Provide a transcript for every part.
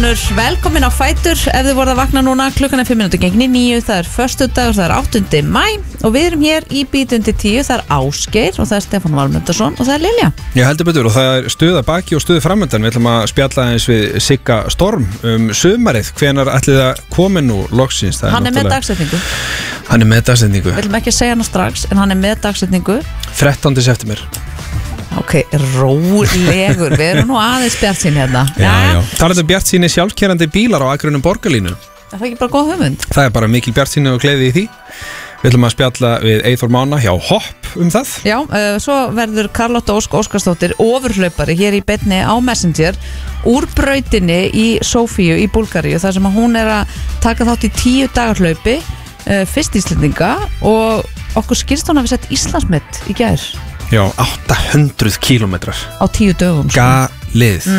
vinkonur, velkomin á Fætur. Ef þið voruð að vakna núna, klukkan 5 minútur gengin í 9, það föstudagur, það 8. maí og við erum hér í bítundi 10, það Ásgeir og það Stefán Valmundarsson og það Lilja. Ég heldur betur og það stuð að baki og stuð framöndan. Við ætlum að spjalla eins við Sigga Storm sumarið, hvenar ætlið að koma nú loksins. Hann er með dagsetningu. Hann er með dagsetningu. Við ætlum ekki að segja hana strax, en hann er með dagsetningu 13. september. Ok, rólegur, við erum nú aðeins bjartsýn hérna. Já. Það er bjartsýni sjálfkerandi bílar á Akureyrum borgarlínu. Það er ekki bara góð hugmynd. Það er bara mikil bjartsýni og gleði í því. Við ætlum að spjalla við Eyþór Mána hjá Hopp það. Já, svo verður Karlotta Ósk Óskarsdóttir ofurhlaupari hér í beinni á Messenger úr brautinni í Sofíu í Búlgaríu, þar sem hún er að taka þátt í 10 dagar hlaupi, fyrst Íslendinga, og okkur skilst hún að við sett Íslandsmet í gær. Já, 800 kilometrar á 10 dögum. Galið.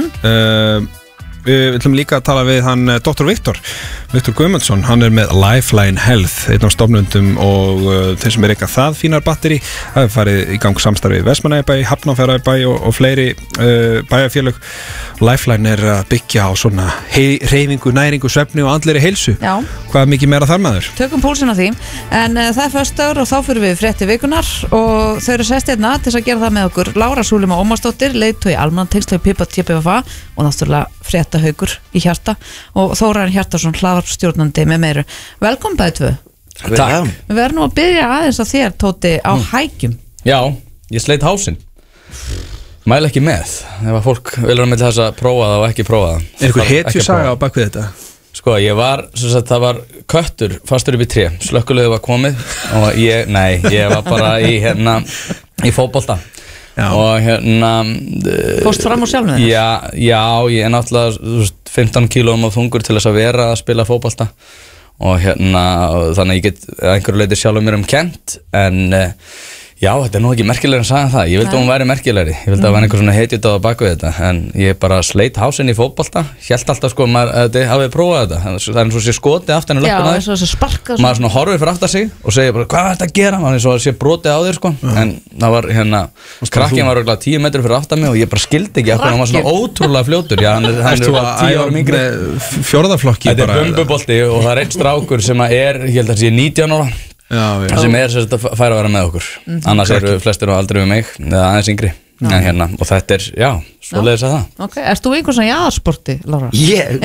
Við ætlum líka að tala við hann Dr. Viktor Guðmundsson, hann er með Lifeline Health, einn af stofnundum og þeir sem er eitthvað það fínar batteri. Það er farið í gang samstarfið Vestmannaeyjabæ, Hafnarfjarðarbæ og fleiri bæjarfélög. Lifeline er að byggja á svona hreyfingu, næringu, svefni og andlegri heilsu. Já. Hvað mikið meira þar maður? Tökum púlsinn á því, en það er föstudagur og þá fyrir við frétti vikunar og þau eru sest hérna til að gera það með okkur Lára Súlima Ómarsdóttir, leiðtogi almannatengsla í Pippa TPVA og náttúrulega fréttahaukur í Hjarta og Þórarinn Hjartarson, hlaðvarpsstjórnandi með meiru. Velkomin bæði tvö. Takk. Við verðum nú að byrja aðeins á þér, Tóti, á hækjum. Já, ég sleit hásinn. Mæla ekki með ef að fólk vilja með þess að prófa það og ekki prófa það. Er ykkur hetjusaga á bakvið þetta? Sko, ég var, það var köttur fastur upp í tré, slökkuliðið var komið og ég var bara í fótbolta. Já. Og fórst fram úr sjálfum þér? Já, ég er náttúrulega 15 kílóum á þungur til þess að vera að spila fótbolta og þannig að ég get einhverju leiti sjálfum mér kennt, en já, þetta er nú ekki merkilegri að sagja það. Ég vildi að hún væri merkilegri. Ég vildi að það væri einhver svona hetjut á að baka við þetta. En ég bara sleit hásinn í fótbolta. Hélt alltaf sko, maður hafið prófað þetta. Það er eins og sé skotið aftan í löppuna. Já, eins og þessi sparkað. Maður svona horfir fyrir aftan sig og segir bara, hvað er þetta að gera? Maður eins og sé brotið á þér sko. En það var krakkinn var örugglega 10 metrar fyrir aftan mig og ég bara skildi ekki af hvernig hann var svona ótrúlega fljótur. Já, hann er 10 árum yngri. Fjórðaflokki bara. Þetta er bumbubolti og það er einn strákur sem er, ég held að sé 19 ára. Sem er að færa að vera með okkur. Annars eru flestir á aldrei við mig eða aðeins yngri. Og þetta er, já, svoleiðis að það. Ok, erst þú einhvern svona jaðarsporti, Lára? Nei.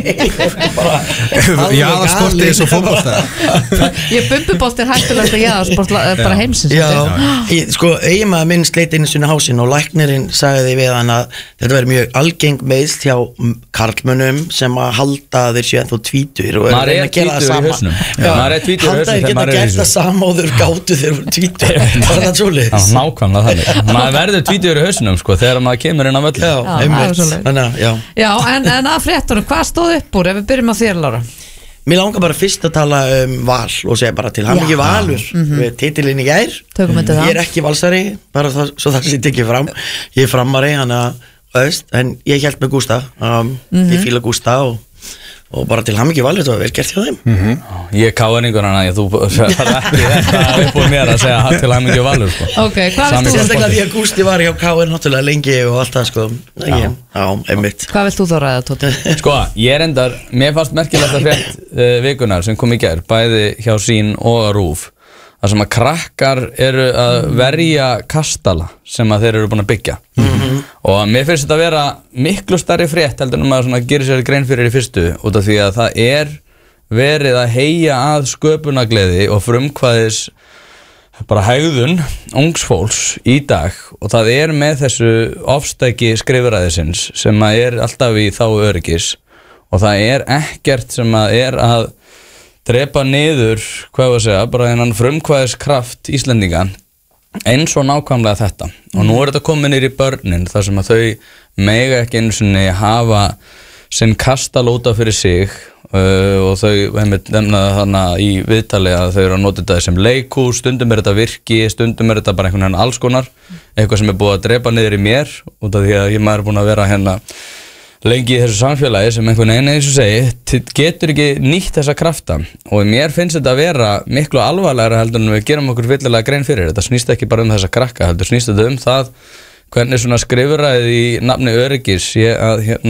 Jaðarsporti er svo fótbolta. Ég bumbubolti er hættulegast að jaðarsport bara heimsins. Já, sko, eiginmaður minn sleit einu sinni hásinn og læknirinn sagði við hann að þetta verður mjög algeng meiðsl hjá karlmönnum sem að halda þeir séu ennþá tvítur og maður er tvítur í hausnum. Maður er tvítur í hausnum þegar maður er í hausnum. Halda þeir geta gert það sama og þeir gátu þeir voru tvítur. Það er það svoleiðis. Nákvæmlega þannig. Maður verður tvítur í hausnum sko þegar maður kemur inn á völlinn. Já, en að fréttunum, hvað stóð upp úr ef við byrjum á þér, Lára? Mér langar bara fyrst að tala Val og segja bara til hamingju Valur við titilinn í gær. Ég er ekki valsari, bara svo það sitt ekki fram. Ég er framari, en ég held með Gústa. Ég fíla Gústa og bara til hamingju Valur, þetta var vel gert hjá þeim. Ég er káningur hann að þú þarf ekki þetta upp úr mér að segja til hamingju Valur sko. Ok, hvað vilt þú? Sérstaklega því að Gústi var hjá KR náttúrulega lengi og allt það sko. Já, einmitt. Hvað vilt þú þá ræða, Tóti? Sko, ég er endar, mér fannst merkilegt að frétt vikunar sem kom í gær, bæði hjá Sín og RÚV, þar sem að krakkar eru að verja kastala sem að þeir eru búin að byggja. Og mér finnst þetta að vera miklu stærri frétt heldur en maður gerir sér grein fyrir í fyrstu, út af því að það er verið að heyja að sköpunargleði og frumkvæðis bara hegðun ungs fólks í dag, og það er með þessu ofstæki skrifræðisins sem að er alltaf í þá öryggis, og það er ekkert sem að er að drepa niður, hvað var að segja, bara þennan frumkvæðiskraft Íslendinga eins og nákvæmlega þetta. Og nú er þetta komið niður í börnin þar sem að þau mega ekki einu sinni hafa sinn kastal út af fyrir sig og þau nefna þannig í viðtali að þau eru að nota þetta sem leikhús, stundum er þetta virki, stundum er þetta bara einhvern veginn alls konar, eitthvað sem er búið að drepa niður í mér út af því að maður er búin að vera lengi í þessu samfélagi sem einhvern veginn eins og segi getur ekki nýtt þessa krafta, og mér finnst þetta að vera miklu alvarlegra heldur en við gerum okkur fyllilega grein fyrir. Þetta snýst ekki bara þessa krakka, heldur snýst þetta það hvernig svona skrifræði í nafni öryggis að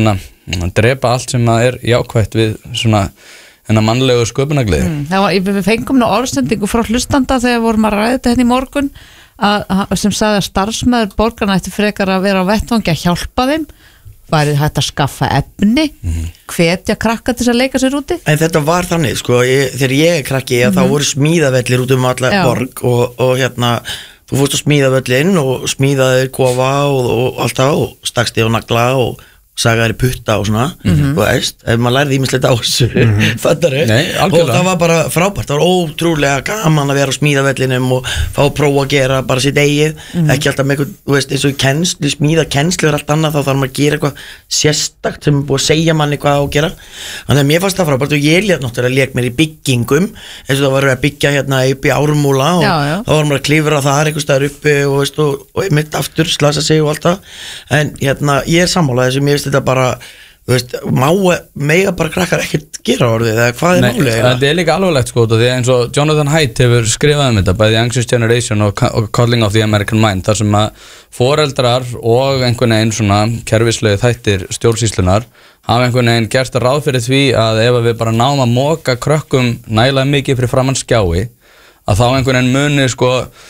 drepa allt sem er jákvætt við svona hennar mannlegu sköpunargleði. Við fengum nú orðsendingu frá hlustanda þegar vorum að ræða þetta hérna í morgun sem sagði að starfsmæður borgarna ætti frekar að vera á vettvangi að hjálpa þeim, værið hægt að skaffa efni, hvetja krakka til að leika sér úti. En þetta var þannig, sko, þegar ég er krakki þá voru smíðavellir út alla borg og hérna, þú fórst að smíðavellin og smíðaði kofa og allt það og staksti á nagla og sagaði putta og svona og veist, ef maður lærði ímislegt á þessu fattaru, og það var bara frábært, það var ótrúlega gaman að vera á smíðavellinum og fá að prófa að gera bara sitt eigið, ekki alltaf með eitthvað, þú veist, eins og kennslu, smíðakennslu allt annað, þá þarf maður að gera eitthvað sérstakt sem er búið að segja manni hvað á að gera, þannig að mér fannst það frábært og ég náttúrulega lék mér í byggingum eins og það var að byggja hérna upp í Ármúla og þá var maður að klifra þar einhvers staðar uppi og mitt aftur slasa sig og allt það, en hérna ég er sammála þessu, mér þetta bara, þú veist, mega bara krakkar ekkert gera orðið, eða hvað er málið? Þetta er líka alvarlegt sko, því eins og Jonathan Haidt hefur skrifað þetta, bæði Anxious Generation og Calling of the American Mind, þar sem að foreldrar og einhvern veginn svona kerfislegu þættir stjórnsýslunar hafa einhvern veginn gert ráð fyrir því að ef við bara náum að moka krökkum nægilega mikið fyrir framann skjái, að þá einhvern veginn muni sko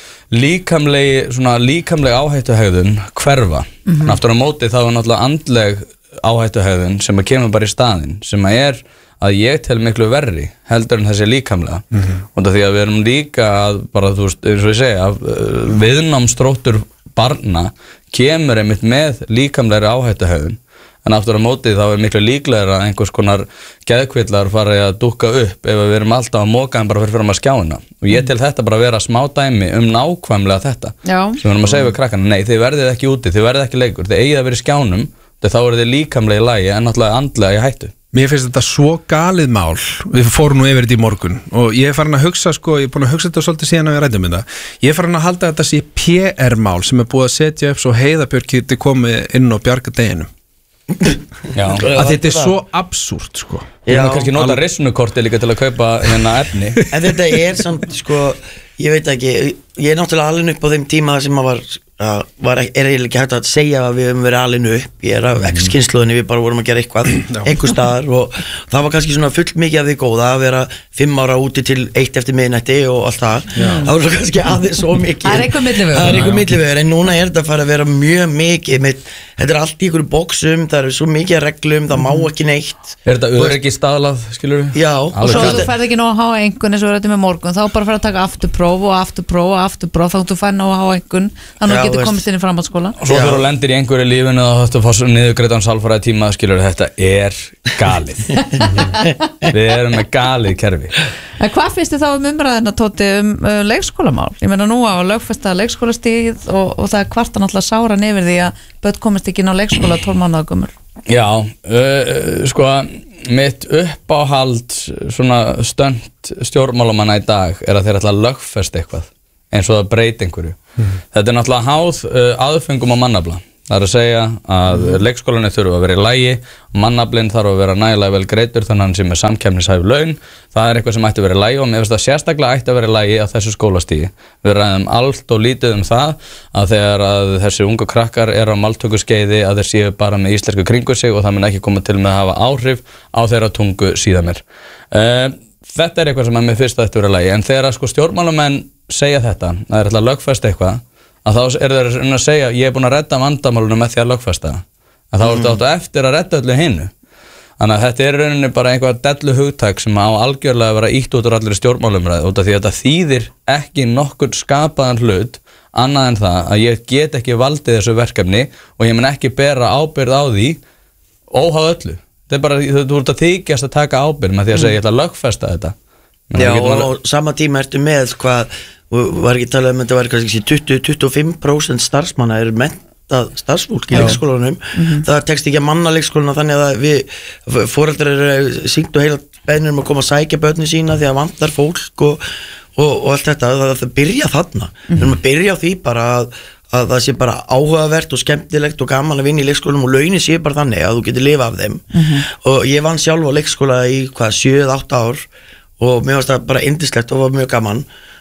líkamleg áhættuhegðun hverfa. Aftur á móti þá er náttúrulega andleg áhættuhegðun sem að kemur bara í staðinn, sem að er að ég tel miklu verri heldur en þessi líkamlega og því að við erum líka að bara, þú veist, eins og ég segja, viðnámsþróttur barna kemur einmitt með líkamlegri áhættuhegðun, en aftur á móti þá er miklu líklegra að einhvers konar geðkvillar fari að dúkka upp ef við erum alltaf að moka en bara fyrir að skjáina, og ég tel þetta bara að vera smá dæmi nákvæmlega þetta sem við erum að segja við krakkana, nei, þið verðið ekki úti, þið verðið ekki leikur, þið eigið að vera í skjánum, þá er þið líkamlega í lagi en náttúrulega andlega í hættu. Mér finnst þetta svo galið mál, við fórum nú yfir þetta í morgun og ég er farin að hugsa, sko, ég er búin að hugsa þetta svolítið síðan að við ræddum þetta, ég er farin að halda þetta sé PR-mál sem er búið að setja upp svo Heiðabjörg geti komið inn og bjarga deginum. Að þetta er svo absúrt, sko. Ég má kannski nota risnukorti líka til að kaupa hérna efni. En þetta er samt, sko, ég veit ekki, ég er náttúrulega alveg upp á þeim tíma sem að er eiginlega ekki hægt að segja að við höfum verið alinu upp, ég er af X-kynnslóðinni, við bara vorum að gera eitthvað einhver staðar og það var kannski svona full mikið af því góða að vera 5 ára úti til 1 eftir miðnætti og allt það, það var svo kannski aðeins svo mikið, það er einhver millivegur, en núna er þetta að fara að vera mjög mikið, þetta er allt í einhverju bóksum, það er svo mikið reglum, það má ekki neitt. Er þetta öryggi staðlað, skilur við? Já. Og svo þú færð ekki nóg að háa einhvern eins og við rættum með morgun, þá bara fara að taka afturpróf og afturpróf og afturpróf, þá þú fær nóg að háa einhvern, þannig að getur komist inn í framhaldsskóla. Og svo þú lendir í einhverju lífinu og þetta fórst niðurgreiðan sálfræði tíma, skilur við, þetta er galið. Við erum með galið kerfi. En hvað finnst þið þá umræðina, Tóti, leikskólamál? Ég meina nú á lögfesta leikskólastigið og það er kvartan alltaf sáran yfir því að börn komist ekki inn á leikskóla 12 mánaða gömul. Já, sko, mitt uppáhald svona stönd stjórnmálamanna í dag er að þeir ætla að lögfesta eitthvað eins og það breyti einhverju. Þetta er náttúrulega háð aðfengum á mannafla. Það er að segja að leikskólanni þurfa að vera í lagi, mannaflinn þarf að vera nægilega vel greiddur þannig að hann sé með samkeppnishæf laun. Það er eitthvað sem ætti að vera í lagi og mér finnst það sérstaklega ætti að vera í lagi á þessu skólastígi. Við ræðum allt og lítið það að þegar að þessi ungu krakkar eru á máltökuskeiði að þeir séu bara með íslensku kringu sig og það mun ekki koma til með að hafa áhrif á þeirra tungu síðan mér. Þetta er eitthvað sem að mér finnst að þetta vera í lagi, en þegar sko stjórnmálamenn segja þetta, að þeir ætla að lögfesta eitthvað, að þá er þeir að segja ég er búin að redda vandamálunum með því að lögfesta það, að þá er þetta áttu eftir að redda öllu hinnu. Þannig að þetta er rauninni bara einhvað dellu hugtæk sem á algjörlega að vera ítt út úr allir stjórnmálumræði, út af því að þetta þýðir ekki nokkur skapaðan hlut annað en það að ég get ekki valdið þessu verkefni og ég mun ekki bera ábyrgð á því óháð öllu. Þetta er bara, þú ert að þykjast að taka ábyrgð með því að segja ég ætla að lögfesta þetta. Já, og sama tíma ertu með hvað, var ekki talað þetta var kannski 20-25% starfsmanna eru menntað starfsfólk í leikskólanum, það tekst ekki að manna leikskólana þannig að við foreldrar eru syngt og heila beinir að koma að sækja börnin sína því að vantar fólk og allt þetta, það byrja þarna, við erum að byrja á því bara að það sé bara áhugavert og skemmtilegt og gaman að vinna í leikskólum og launin sé bara þannig að þú getur lifa af þeim og ég vann sjálf á leikskóla í 7-8 ár og mér fannst það bara yndislegt og var mjög gaman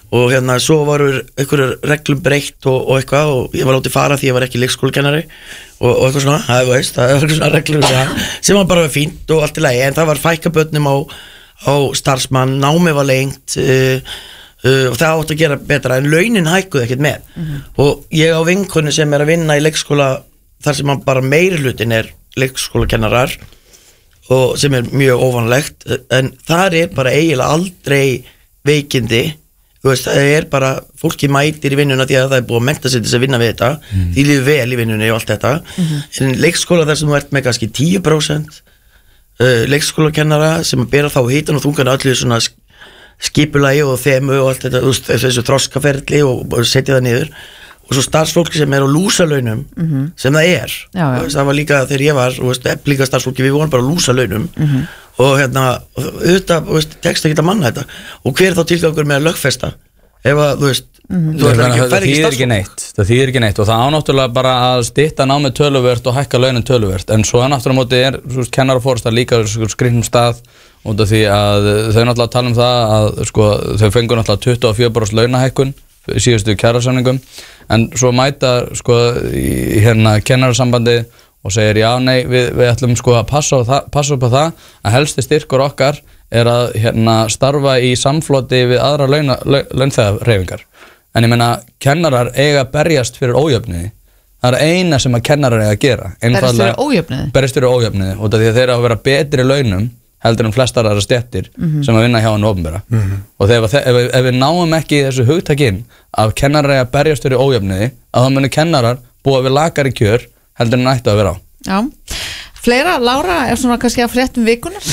og hérna svo varu einhverjum reglum breytt og eitthvað og ég var látið fara því ég var ekki leikskólakennari og eitthvað svona, það var eitthvað svona reglur sem var bara fínt og allt í lagi en það var fækka börnum á starfsmann, námið var lengt og það átti að gera betra en launin hækkuði ekkert með og ég á vinkonu sem að vinna í leikskóla þar sem bara meiri hlutin leikskólakennarar og sem mjög óvanlegt en þar bara eiginlega aldrei veikindi þú veist, það bara, fólki mætir í vinnuna því að það búið að mennta sig til þess að vinna við þetta því lífið vel í vinnunni og allt þetta en leikskóla þar sem þú ert með kannski 10% leikskólakennara sem að bera þá hitan og þungan allir svona skipulagi og þemu og allt þetta, þú veist, þessu þroskaferli og setja það niður og svo starfsfólki sem á lúsalaunum sem það það var líka þegar ég var líka starfsfólki, við vorum bara lúsalaunum og hérna auðvitað, tekst ekki að manna þetta og hver þá tilgangur með að lögfesta ef að, þú veist það þýðir ekki neitt og það ánáttúrulega bara að stytta námið töluvert og hækka launin töluvert en svo náttúrulega móti kennar og fórustar líka skrifnum stað út af því að þau náttúrulega tala um það að þau fengur náttúrulega 24% launahækkun síðustu kjarasamningum en svo mæta í hérna kennarasambandi og segir já nei við ætlum að passa upp á það að helsti styrkur okkar að hérna starfa í samfloti við aðra launþegahreyfingar en ég meina kennarar eiga að berjast fyrir ójöfniði það eina sem að kennarar eiga að gera berjast fyrir ójöfniði út af því að þeir að vera betri launum heldur flestar aðra stéttir sem að vinna hjá hinu opinbera og ef við náum ekki þessu hugtakinn að kennarar eiga að berjast fyrir ójöfniði að þá muni kennarar búa við lakari kjör heldur en ættu að vera á Já, fleira, Lára er svona kannski að fréttum vikunar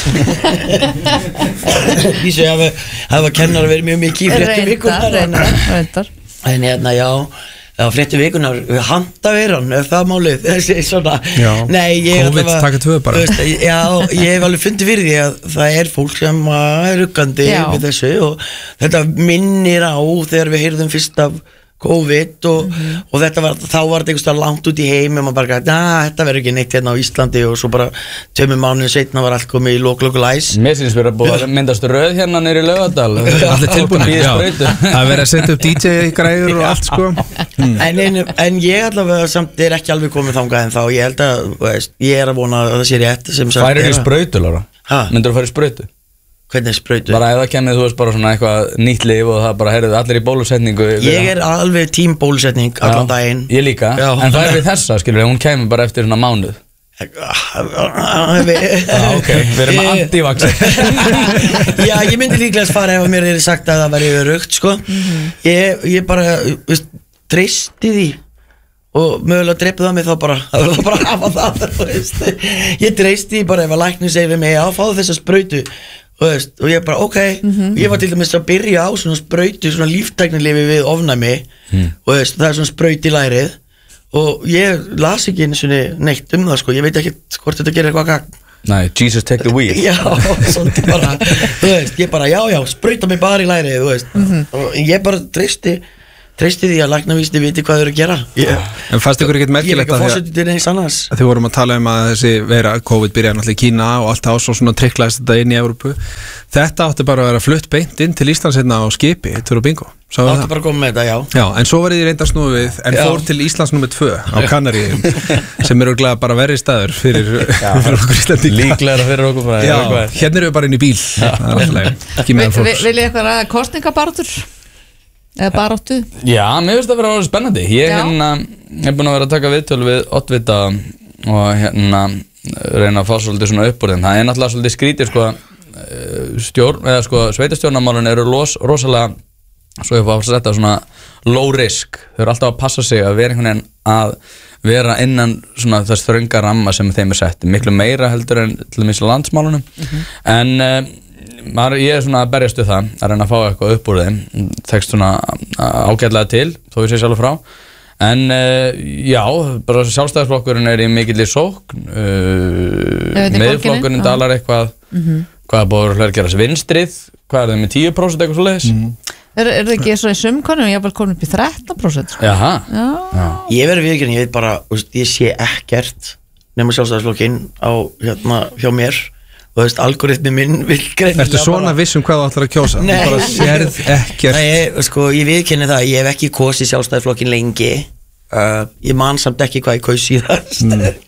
Ég segi að það var kennarar verið mjög mikið í fréttum vikunar Reyndar En hérna, já fréttum vikunar, handaveran ef það málið, þessi svona COVID taka 2 bara Já, ég hef alveg fundið fyrir því að það er fólk sem er ruggandi við þessu og þetta minnir á þegar við heyrðum fyrst af COVID og þetta þá var þetta eitthvað langt út í heim og maður bara gæti, þetta verður ekki neitt hérna á Íslandi og svo bara 2 mánuðir seinna var allt komið í local ice Mér finnst verið að búið að myndast röð hérna nýri Laugardal Allir tilbúinir, það verið að setja upp DJ-græður og allt En ég allavega samt er ekki alveg komið þangað en þá ég held að ég er að vona að það sé rétt Færir í sprautu, Lára? Myndur þú fara í sprautu? Hvernig sprautu? Bara ef það kemur, þú veist, bara svona eitthvað nýtt lyf og það bara, heyrðu, allir í bólusetningu Ég er alveg tím bólusetning allan daginn Ég líka, en það við þessa, skilur, hún kemur bara eftir svona mánuð Ok, við erum anti-vaxxer Já, ég myndi líklega að fara ef mér er sagt að það væri örugt, sko Ég bara, treysti því og mögulega dreipið það mig þá bara að hafa það Ég treysti því bara ef að læknir segir við mig já, fáðu þessa sprautu og ég bara ok ég var til dæmis að byrja á svona sprautu svona líftæknilyfi við ofnæmi og það er svona spraut í lærið og ég las ekki einu svona neitt það sko, ég veit ekki hvort þetta gerir eitthvað gagn Nei, Jesus take the wheel Já, svolítið bara ég bara já, sprauta mig bara í lærið og ég bara treysti því að læknavísni viti hvað þau eru að gera En fannst ykkur ekkert merkilegt að þið vorum að tala um að þessi vera COVID byrjaði náttúrulega í Kína og allt það og svo svona triklaðist þetta inn í Evrópu Þetta átti bara að vera flutt beint inn til Íslands hérna á skipi, þetta voru bingo Átti bara að koma með þetta, já en svo var þið reynda snúið við en fór til Íslands nr. 2 á Kanaríum sem eru bara verri staður fyrir okkur Íslendinga Líklegra fyrir okkur bara Já, hérna eru við bara inn í bíl Vil ég eitthvað ræða kosningabartur? Eða baráttu? Já, mér finnst það vera spennandi Ég er búin að vera að taka viðtölu við Oddvita og hérna reyna að fá svolítið svona upp úr þeim Það er náttúrulega svolítið skrítið sveitastjórnarmálin eru rosalega svo ég fá að setja svona low risk Þau eru alltaf að passa sig að vera einhvern veginn að vera innan svona þess þrönga ramma sem þeim sett miklu meira heldur en til dæmis landsmálunum en ég er svona að berjast við það að reyna að fá eitthvað upp úr þeim tekst svona ágætlega til þó ég sé sjálf frá en já, bara sjálfstæðisflokkurinn er í mikill í sókn miðflokkurinn dalar eitthvað hvað er búið að gera vinstrið hvað er það með 10% eitthvað svo leiðis Er það ekki svo í sumkonum ég var komin upp í 13%? Jaha Ég verður viðkjörn, ég veit bara ég sé ekkert nema sjálfstæðisflokkinn á hérna hjá mér þú veist, algoritmi minn vil greinilega Ertu svona viss hvað þú ætlar að kjósa? Nei. Þú bara sérð ekkert Nei, sko, ég viðkenni það, ég hef ekki kosið Sjálfstæðisflokkin lengi ég man samt ekki hvað ég kaus síðast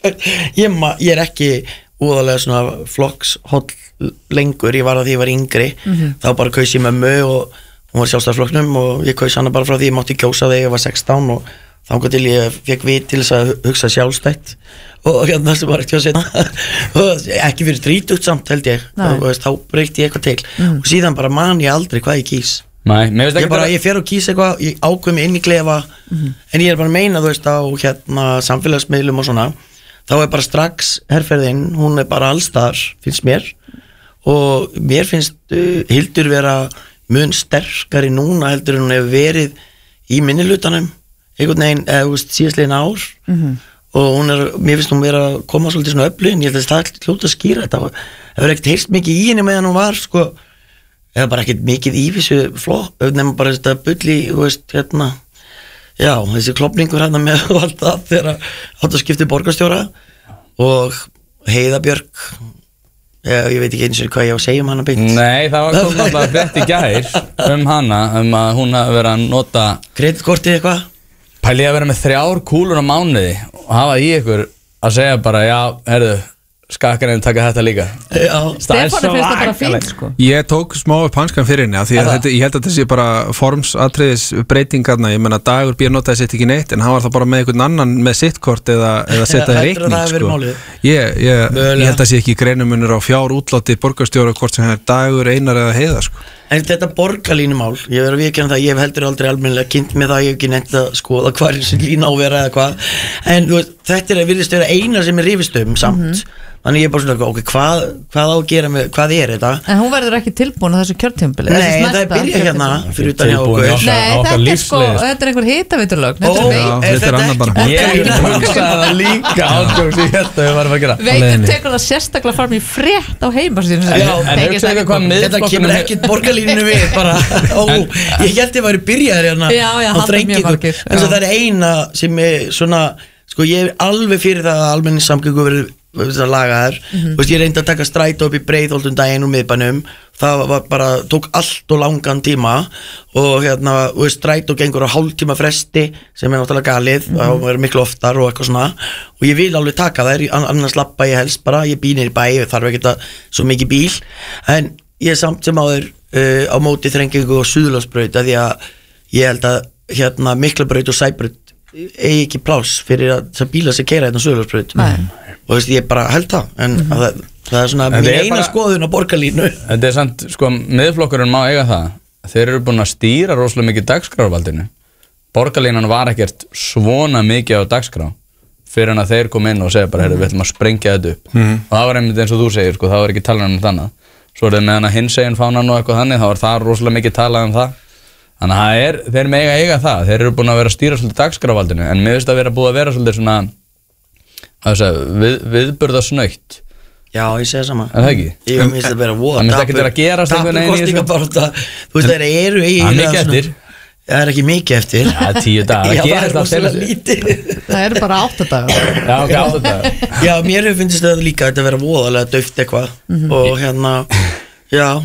ég er ekki úðalega svona flokkshóll lengur, ég var að því ég var yngri þá bara kaus ég mömmu og hún var Sjálfstæðisflokknum og ég kaus hana bara frá því ég mátti kjósa þegar ég var 16 og þangað til ég fekk vit til þess að hugsa sjálfstætt og hérna sem var ekki að setja ekki fyrir 30 samt held ég og þá breyti ég eitthvað til og síðan bara man ég aldrei hvað ég kýs Nei, ég fer og kýs eitthvað, ég ákveð mig inn í klefa en ég er bara að meina þú veist á hérna samfélagsmiðlum og svona þá er bara strax herferðin hún er bara allstar, finnst mér og mér finnst Hildur vera mun sterkari núna heldur en hún hefur verið í minnilutanum einhvern veginn, síðastlegin ár og hún mér finnst hún vera að koma svolítið svona öflugin, ég held að það hljóta að skýra þetta og hefur ekkert heyrst mikið í henni meðan hún var sko eða bara ekkert mikið í þessu flokk nefnum bara þetta bulli, þú veist, hérna já, þessi klopningur hérna með og allt það þegar átt að skipta borgarstjóra og Heiða Björk ég veit ekki eins og hvað ég á að segja hana beint Nei, það var komið alltaf frétt í gær hana, að hún hafi verið að nota kreditkortið eitthvað pæli að vera með 3 kúlur á mánuði og hafa í ykkur að segja bara, já, herðu skakkarinn taka þetta líka Stefáni finnst það bara fínt sko Ég tók smá upp hanskan fyrir henni því að ég held að þetta sé bara formsatriðis breytingarna, ég menna Dagur B notaði sitt ekki neitt en hann var það bara með einhvern annan með sitt kort eða setja í reikning sko. Ég held að það sé ekki greinumunur á fjár útláti borgarstjóra hvort sem er Dagur, Einar eða Heiða sko. En þetta borgarlínumál, ég verður að viðurkenna það, ég hef heldur aldrei almennilega kynnt með það, ég hef ekki nefnt að skoða hvað er þessi lína á vera eða hvað en veist, þetta virðist vera eina sem er rifist samt þannig ég er bara svona, ok, hvað á að gera með, hvað er þetta? En hún verður ekki tilbúin á þessu kjörtímabili Nei, það er byrjað hérna fyrir utan hjá okkur Nei, þetta er sko, þetta er einhver hitaveiturlögn Þetta er annar bara Ég hugsaði það líka ástjóks í þetta við varum að gera Veitur tekur það sérstaklega fram í frétt á heimasíðum En hugsaði hvað Þetta kemur ekkit borgarlínu við bara, ég held ég væri byrjaðir hérna á þrengingu en það er eina sem er svona sko ég er alveg fyrir það að almenningssamgöngu verður lagaðar ég reyndi að taka strætó upp í Breiðholtum daginn úr miðbænum það var bara, tók allt og langan tíma og hérna strætó gengur á hálftíma fresti sem er náttúrulega galið og er miklu oftar og eitthvað svona og ég vil alveg taka þær, annars lappa ég helst bara ég býnir í bæ, ég þarf ekki að svo mikið bíl en ég er samt sem áður á móti þrengingu og Suðurlandsbraut því að ég held að hérna Miklabraut og Sæbraut eigi ekki pláss fyrir að það bíla sem keyra hérna á Suðurlandsbraut og ég bara held það en það er svona mín eina skoðun á borgarlínu Þetta er samt, sko, miðflokkurinn má eiga það þeir eru búin að stýra rosalega mikið dagskrárvaldinu borgarlínan var ekkert svona mikið á dagskrá fyrir en að þeir kom inn og segja bara, við ætlum að sprengja þetta upp og það var einmitt eins og þú segir, sko, það var ekki talað um þetta annað svo er það með hana hinsegin fánan og eitthvað þannig þá var það rosalega mikið talað um það þannig að þeir mega eiga það þeir eru búin að vera að stýra svolítið dagskrárvaldinu en mér finnst að vera búið að vera svolítið svona viðburðasnautt Já, ég segja sama Er það ekki? Ég finnst að vera voða Það minnst ekki að gerast einhvern veginn í þessu Þú veist það eru mikið eftir Það er ekki mikið eftir Já, 10 dagar Já, það er rosalega lítið Það eru bara 8 dagar Já, ok, 8 dagar Já, mér finnst þetta líka að vera voðalega dauft eitthvað og hérna, já